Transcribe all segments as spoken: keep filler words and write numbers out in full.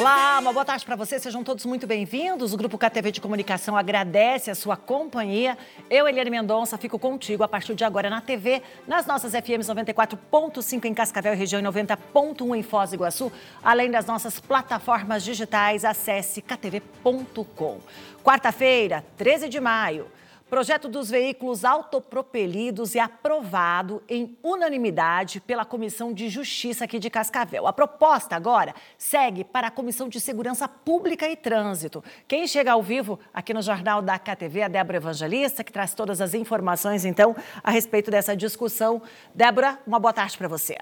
Olá, uma boa tarde para vocês, sejam todos muito bem-vindos. O Grupo K T V de Comunicação agradece a sua companhia. Eu, Eliane Mendonça, fico contigo a partir de agora na T V, nas nossas F Ms noventa e quatro ponto cinco em Cascavel e região e noventa ponto um em Foz do Iguaçu, além das nossas plataformas digitais, acesse k t v ponto com. Quarta-feira, treze de maio. Projeto dos veículos autopropelidos é aprovado em unanimidade pela Comissão de Justiça aqui de Cascavel. A proposta agora segue para a Comissão de Segurança Pública e Trânsito. Quem chega ao vivo aqui no Jornal da K T V é a Débora Evangelista, que traz todas as informações, então, a respeito dessa discussão. Débora, uma boa tarde para você.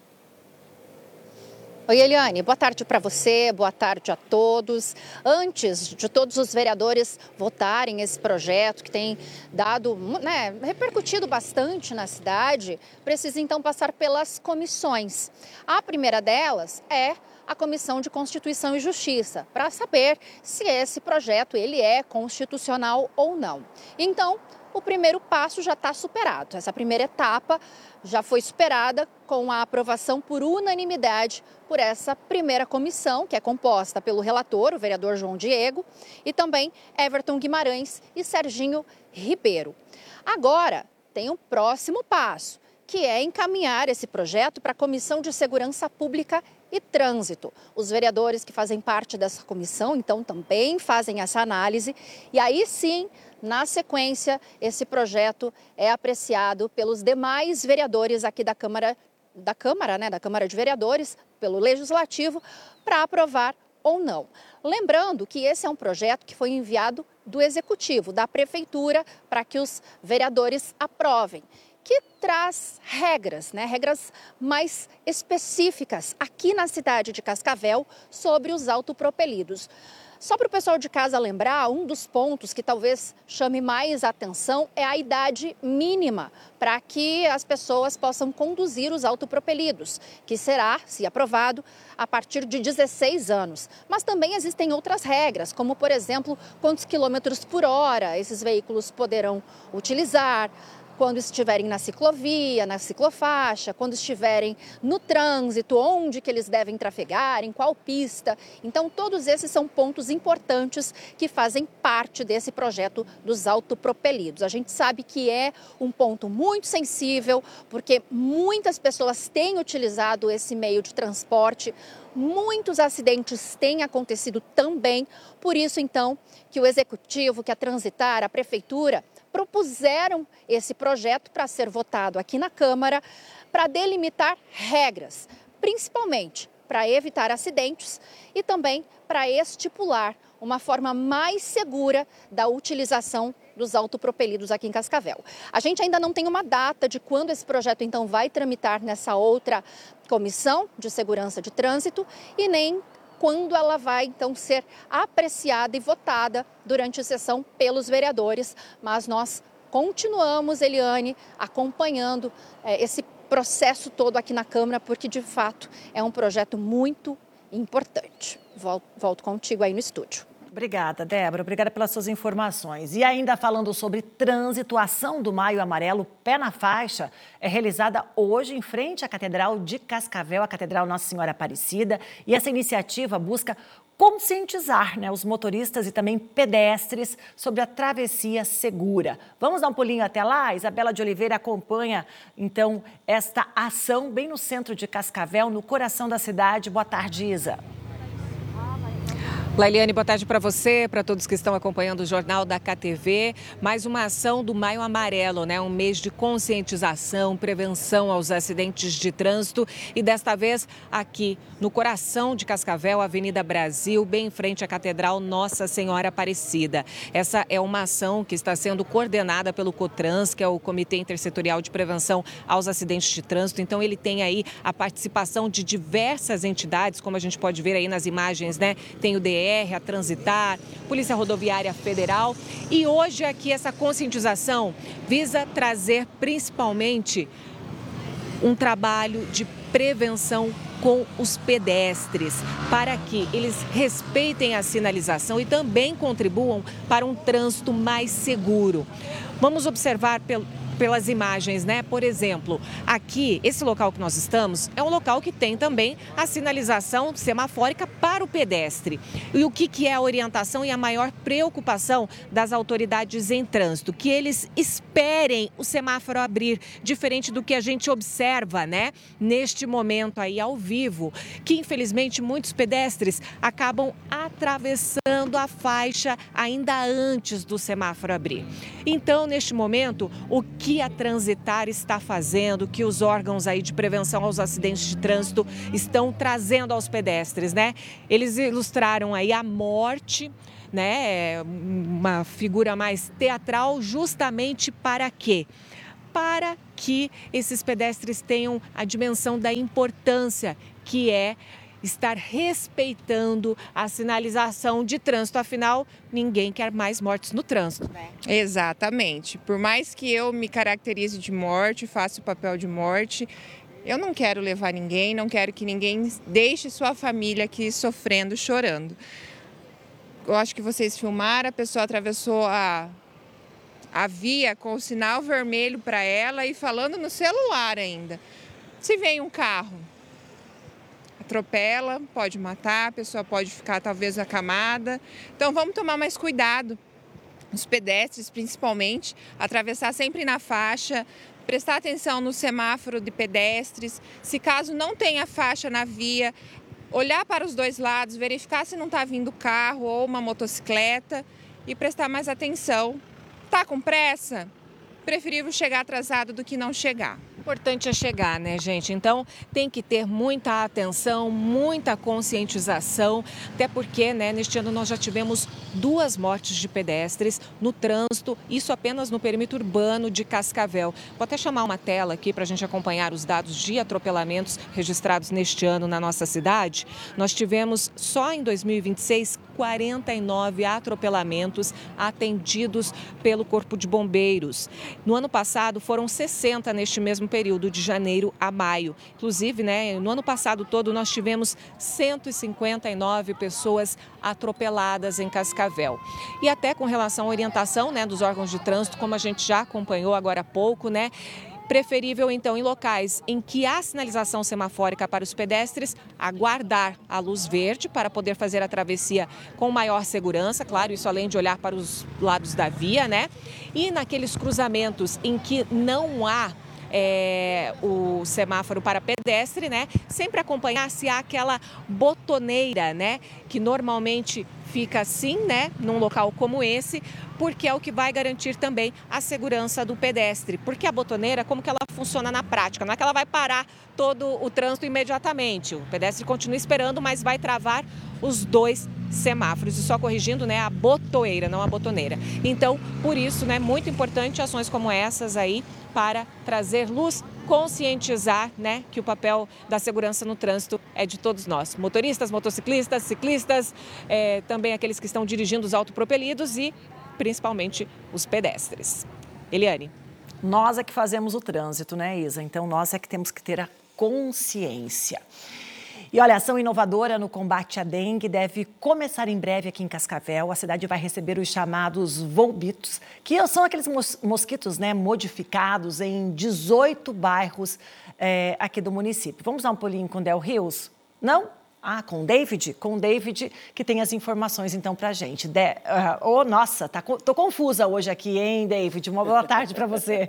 Oi, Eliane, boa tarde para você, boa tarde a todos. Antes de todos os vereadores votarem esse projeto que tem dado, né, repercutido bastante na cidade, precisa então passar pelas comissões. A primeira delas é a Comissão de Constituição e Justiça, para saber se esse projeto ele é constitucional ou não. Então, o primeiro passo já está superado. Essa primeira etapa já foi superada com a aprovação por unanimidade por essa primeira comissão, que é composta pelo relator, o vereador João Diego, e também Everton Guimarães e Serginho Ribeiro. Agora tem um próximo passo, que é encaminhar esse projeto para a Comissão de Segurança Pública e Trânsito. Os vereadores que fazem parte dessa comissão, então, também fazem essa análise e aí sim, na sequência, esse projeto é apreciado pelos demais vereadores aqui da Câmara, da Câmara, né, da Câmara de Vereadores, pelo Legislativo, para aprovar ou não. Lembrando que esse é um projeto que foi enviado do Executivo, da Prefeitura, para que os vereadores aprovem, que traz regras, né, regras mais específicas aqui na cidade de Cascavel sobre os autopropelidos. Só para o pessoal de casa lembrar, um dos pontos que talvez chame mais atenção é a idade mínima para que as pessoas possam conduzir os autopropelidos, que será, se aprovado, a partir de dezesseis anos. Mas também existem outras regras, como, por exemplo, quantos quilômetros por hora esses veículos poderão utilizar, quando estiverem na ciclovia, na ciclofaixa, quando estiverem no trânsito, onde que eles devem trafegar, em qual pista. Então, todos esses são pontos importantes que fazem parte desse projeto dos autopropelidos. A gente sabe que é um ponto muito sensível, porque muitas pessoas têm utilizado esse meio de transporte, muitos acidentes têm acontecido também, por isso, então, que o Executivo, que a Transitar, a Prefeitura, propuseram esse projeto para ser votado aqui na Câmara para delimitar regras, principalmente para evitar acidentes e também para estipular uma forma mais segura da utilização dos autopropelidos aqui em Cascavel. A gente ainda não tem uma data de quando esse projeto então vai tramitar nessa outra Comissão de Segurança de Trânsito e nem quando ela vai, então, ser apreciada e votada durante a sessão pelos vereadores. Mas nós continuamos, Eliane, acompanhando é, esse processo todo aqui na Câmara, porque, de fato, é um projeto muito importante. Volto, volto contigo aí no estúdio. Obrigada, Débora. Obrigada pelas suas informações. E ainda falando sobre trânsito, a ação do Maio Amarelo Pé na Faixa é realizada hoje em frente à Catedral de Cascavel, a Catedral Nossa Senhora Aparecida. E essa iniciativa busca conscientizar, né, os motoristas e também pedestres sobre a travessia segura. Vamos dar um pulinho até lá? Isabela de Oliveira acompanha, então, esta ação bem no centro de Cascavel, no coração da cidade. Boa tarde, Isa. Lailiane, boa tarde para você, para todos que estão acompanhando o Jornal da K T V. Mais uma ação do Maio Amarelo, né? Um mês de conscientização, prevenção aos acidentes de trânsito. E desta vez aqui no coração de Cascavel, Avenida Brasil, bem em frente à Catedral Nossa Senhora Aparecida. Essa é uma ação que está sendo coordenada pelo COTRANS, que é o Comitê Intersetorial de Prevenção aos Acidentes de Trânsito. Então ele tem aí a participação de diversas entidades, como a gente pode ver aí nas imagens, né? Tem o D R, a Transitar, Polícia Rodoviária Federal. E hoje aqui essa conscientização visa trazer principalmente um trabalho de prevenção com os pedestres, para que eles respeitem a sinalização e também contribuam para um trânsito mais seguro. Vamos observar pelo pelas imagens, né? Por exemplo, aqui, esse local que nós estamos é um local que tem também a sinalização semafórica para o pedestre. E o que, que é a orientação e a maior preocupação das autoridades em trânsito? Que eles esperem o semáforo abrir, diferente do que a gente observa, né? Neste momento aí ao vivo, que infelizmente muitos pedestres acabam atravessando a faixa ainda antes do semáforo abrir. Então, neste momento, o que a Transitar está fazendo, que os órgãos aí de prevenção aos acidentes de trânsito estão trazendo aos pedestres, né? Eles ilustraram aí a morte, né? Uma figura mais teatral, justamente para quê? Para que esses pedestres tenham a dimensão da importância que é estar respeitando a sinalização de trânsito. Afinal, ninguém quer mais mortes no trânsito, né? Exatamente. Por mais que eu me caracterize de morte, faça o papel de morte, eu não quero levar ninguém, não quero que ninguém deixe sua família aqui sofrendo, chorando. Eu acho que vocês filmaram, a pessoa atravessou a, a via com o sinal vermelho para ela e falando no celular ainda. Se vem um carro, atropela, pode matar, a pessoa pode ficar talvez acamada. Então vamos tomar mais cuidado, os pedestres principalmente, atravessar sempre na faixa, prestar atenção no semáforo de pedestres, se caso não tenha faixa na via, olhar para os dois lados, verificar se não está vindo carro ou uma motocicleta e prestar mais atenção. Tá com pressa? Preferível chegar atrasado do que não chegar. O importante é chegar, né, gente? Então, tem que ter muita atenção, muita conscientização, até porque, né, neste ano nós já tivemos duas mortes de pedestres no trânsito, isso apenas no perímetro urbano de Cascavel. Vou até chamar uma tela aqui para a gente acompanhar os dados de atropelamentos registrados neste ano na nossa cidade. Nós tivemos, só em dois mil e vinte e seis, quarenta e nove atropelamentos atendidos pelo Corpo de Bombeiros. No ano passado, foram sessenta neste mesmo período, de janeiro a maio. Inclusive, né, no ano passado todo, nós tivemos cento e cinquenta e nove pessoas atropeladas em Cascavel. E até com relação à orientação, né, dos órgãos de trânsito, como a gente já acompanhou agora há pouco, né, preferível, então, em locais em que há sinalização semafórica para os pedestres, aguardar a luz verde para poder fazer a travessia com maior segurança, claro, isso além de olhar para os lados da via, né? E naqueles cruzamentos em que não há É, o semáforo para pedestre, né? Sempre acompanhar se há aquela botoneira, né? Que normalmente fica assim, né? Num local como esse, porque é o que vai garantir também a segurança do pedestre. Porque a botoneira, como que ela funciona na prática? Não é que ela vai parar todo o trânsito imediatamente. O pedestre continua esperando, mas vai travar os dois semáforos. E só corrigindo, né? A botoeira, não a botoneira. Então, por isso, né? Muito importante ações como essas aí, para trazer luz, conscientizar, né, que o papel da segurança no trânsito é de todos nós. Motoristas, motociclistas, ciclistas, é, também aqueles que estão dirigindo os autopropelidos e principalmente os pedestres. Eliane. Nós é que fazemos o trânsito, né, Isa? Então nós é que temos que ter a consciência. E olha, a ação inovadora no combate à dengue deve começar em breve aqui em Cascavel. A cidade vai receber os chamados volbitos, que são aqueles mos mosquitos, né, modificados em dezoito bairros é, aqui do município. Vamos dar um pulinho com o Del Rios? Não? Ah, com o David? Com o David, que tem as informações então pra gente. De... Uh, oh, nossa, tá, tô confusa hoje aqui, hein, David? Uma boa tarde para você.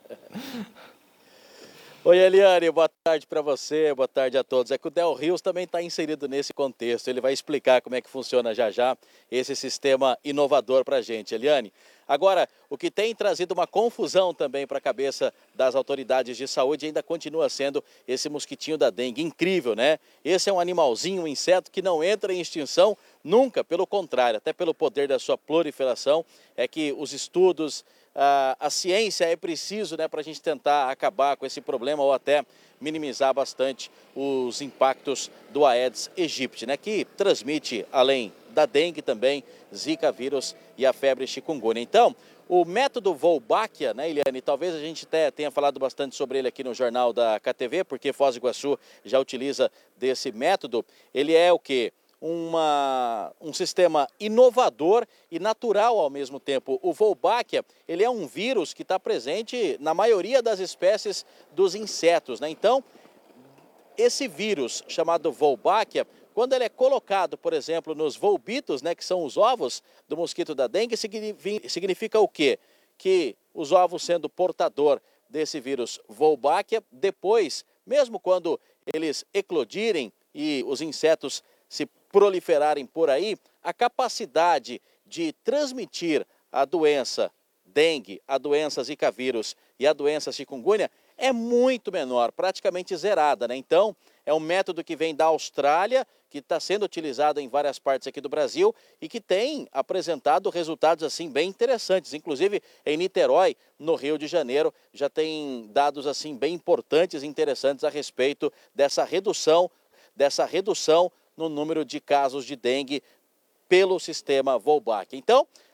Oi, Eliane, boa tarde para você, boa tarde a todos. É que o Del Rios também está inserido nesse contexto, ele vai explicar como é que funciona já já esse sistema inovador para a gente, Eliane. Agora, o que tem trazido uma confusão também para a cabeça das autoridades de saúde ainda continua sendo esse mosquitinho da dengue. Incrível, né? Esse é um animalzinho, um inseto que não entra em extinção nunca, pelo contrário, até pelo poder da sua proliferação, é que os estudos, a, a ciência é preciso, né, para a gente tentar acabar com esse problema ou até minimizar bastante os impactos do Aedes aegypti, né, que transmite, além da dengue também, zika vírus e a febre chikungunya. Então, o método Wolbachia, né, Eliane, talvez a gente até tenha falado bastante sobre ele aqui no Jornal da K T V, porque Foz do Iguaçu já utiliza desse método. Ele é o quê? uma, um sistema inovador e natural ao mesmo tempo. O Wolbachia, ele é um vírus que está presente na maioria das espécies dos insetos, né? Então, esse vírus chamado Wolbachia, quando ele é colocado, por exemplo, nos volbitos, né, que são os ovos do mosquito da dengue, significa o quê? Que os ovos sendo portador desse vírus Wolbachia, depois, mesmo quando eles eclodirem e os insetos se proliferarem por aí, a capacidade de transmitir a doença dengue, a doença zika vírus e a doença chikungunya é muito menor, praticamente zerada, né? Então, é um método que vem da Austrália, que está sendo utilizado em várias partes aqui do Brasil e que tem apresentado resultados assim bem interessantes. Inclusive, em Niterói, no Rio de Janeiro, já tem dados assim bem importantes e interessantes a respeito dessa redução, dessa redução no número de casos de dengue pelo sistema Wolbachia. Então,